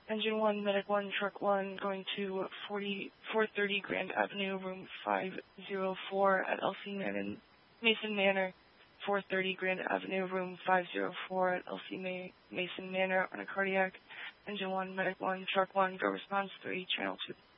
Engine 1, Medic 1, Truck 1, going to 430 Grand Avenue, room 504 at LC Mason Manor. 430 Grand Avenue, room 504 at LC Mason Manor on a cardiac. Engine 1, Medic 1, Truck 1, go response 3, channel 2.